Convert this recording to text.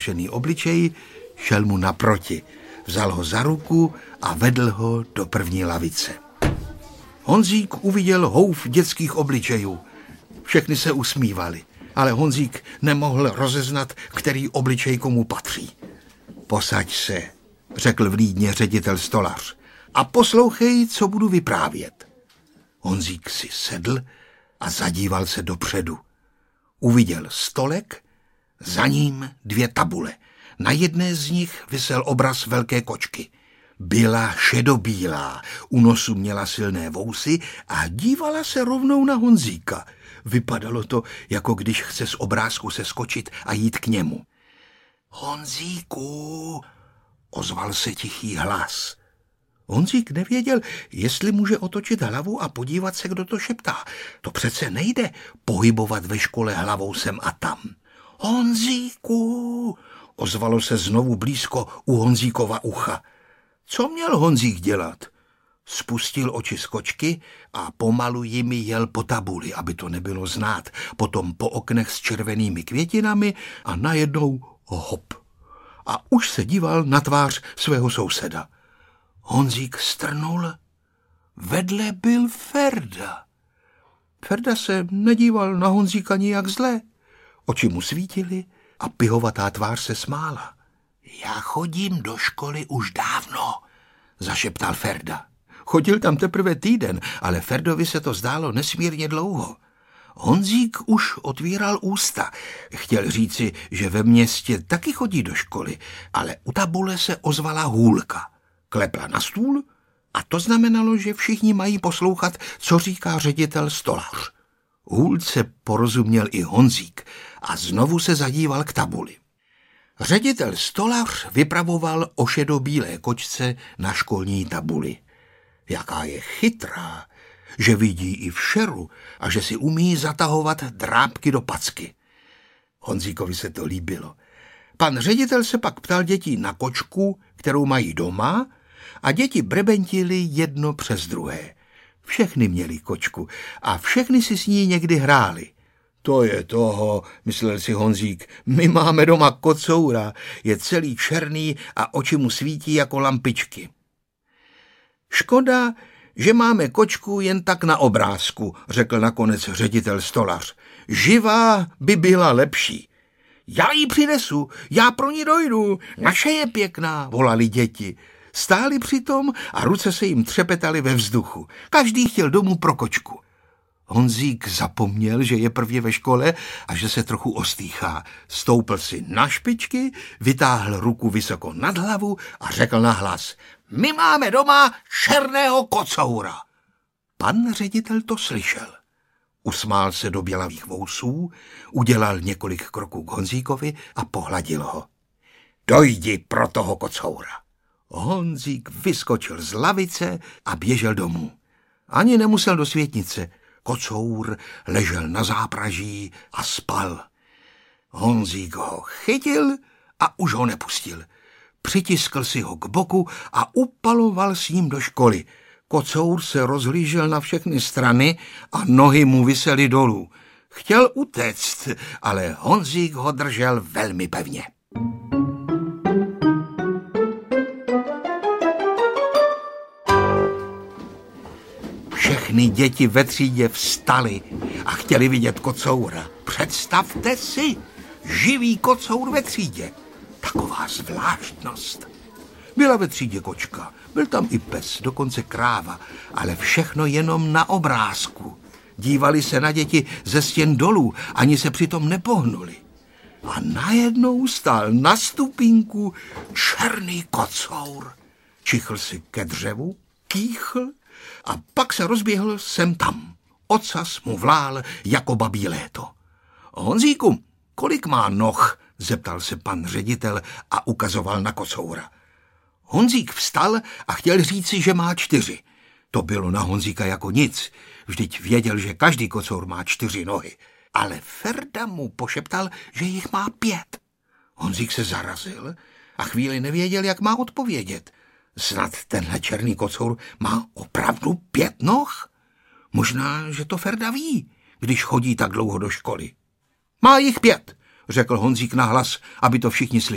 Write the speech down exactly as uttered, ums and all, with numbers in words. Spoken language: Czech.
vystrašený obličej, šel mu naproti. Vzal ho za ruku a vedl ho do první lavice. Honzík uviděl houf dětských obličejů. Všechny se usmívali, ale Honzík nemohl rozeznat, který obličej komu patří. Posaď se, řekl vlídně ředitel Stolař, a poslouchej, co budu vyprávět. Honzík si sedl a zadíval se dopředu. Uviděl stolek, za ním dvě tabule. Na jedné z nich visel obraz velké kočky. Byla šedobílá, u nosu měla silné vousy a dívala se rovnou na Honzíka. Vypadalo to, jako když chce z obrázku seskočit a jít k němu. Honzíku, ozval se tichý hlas. Honzík nevěděl, jestli může otočit hlavu a podívat se, kdo to šeptá. To přece nejde pohybovat ve škole hlavou sem a tam. Honzíku, ozvalo se znovu blízko u Honzíkova ucha. Co měl Honzík dělat? Spustil oči z kočky a pomalu jimi jel po tabuli, aby to nebylo znát, potom po oknech s červenými květinami a najednou hop. A už se díval na tvář svého souseda. Honzík strnul. Vedle byl Ferda. Ferda se nedíval na Honzíka nijak zle. Oči mu svítily a pihovatá tvář se smála. Já chodím do školy už dávno, zašeptal Ferda. Chodil tam teprve týden, ale Ferdovi se to zdálo nesmírně dlouho. Honzík už otvíral ústa. Chtěl říci, že ve městě taky chodí do školy, ale u tabule se ozvala hůlka. Klepla na stůl a to znamenalo, že všichni mají poslouchat, co říká ředitel Stolař. Hůlce porozuměl i Honzík a znovu se zadíval k tabuli. Ředitel Stolař vypravoval o šedobílé kočce na školní tabuli. Jaká je chytrá, že vidí i v šeru a že si umí zatahovat drápky do packy. Honzíkovi se to líbilo. Pan ředitel se pak ptal dětí na kočku, kterou mají doma, a děti brebentily jedno přes druhé. Všechny měli kočku a všechny si s ní někdy hráli. To je toho, myslel si Honzík, my máme doma kocoura, je celý černý a oči mu svítí jako lampičky. Škoda, že máme kočku jen tak na obrázku, řekl nakonec ředitel Stolař. Živá by byla lepší. Já ji přinesu, já pro ní dojdu, naše je pěkná, volali děti. Stáli přitom a ruce se jim třepetaly ve vzduchu. Každý chtěl domů pro kočku. Honzík zapomněl, že je prvně ve škole a že se trochu ostýchá. Stoupl si na špičky, vytáhl ruku vysoko nad hlavu a řekl nahlas: My máme doma černého kocoura. Pan ředitel to slyšel. Usmál se do bělavých vousů, udělal několik kroků k Honzíkovi a pohladil ho. Dojdi pro toho kocoura. Honzík vyskočil z lavice a běžel domů. Ani nemusel do světnice. Kocour ležel na zápraží a spal. Honzík ho chytil a už ho nepustil. Přitiskl si ho k boku a upaloval s ním do školy. Kocour se rozhlížel na všechny strany a nohy mu visely dolů. Chtěl utéct, ale Honzík ho držel velmi pevně. Všechny děti ve třídě vstaly a chtěli vidět kocoura. Představte si, živý kocour ve třídě. Taková zvláštnost. Byla ve třídě kočka, byl tam i pes, dokonce kráva, ale všechno jenom na obrázku. Dívali se na děti ze stěn dolů, ani se přitom nepohnuli. A najednou stál na stupínku černý kocour. Čichl si ke dřevu, kýchl a pak se rozběhl sem tam. Ocas mu vlál jako babí léto. Honzíku, kolik má noh? Zeptal se pan ředitel a ukazoval na kocoura. Honzík vstal a chtěl říci, že má čtyři. To bylo na Honzíka jako nic. Vždyť věděl, že každý kocour má čtyři nohy. Ale Ferda mu pošeptal, že jich má pět. Honzík se zarazil a chvíli nevěděl, jak má odpovědět. Snad tenhle černý kocour má opravdu pět noh? Možná, že to Ferda ví, když chodí tak dlouho do školy. Má jich pět, řekl Honzík nahlas, aby to všichni slyšeli.